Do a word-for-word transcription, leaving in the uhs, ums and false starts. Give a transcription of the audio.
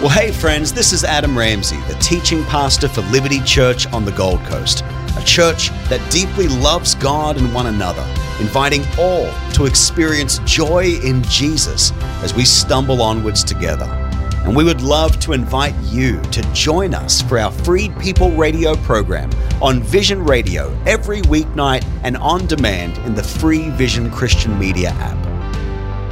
Well, hey friends, this is Adam Ramsey, the teaching pastor for Liberty Church on the Gold Coast, a church that deeply loves God and one another, inviting all to experience joy in Jesus as we stumble onwards together. And we would love to invite you to join us for our Freed People radio program on Vision Radio every weeknight and on demand in the free Vision Christian Media app.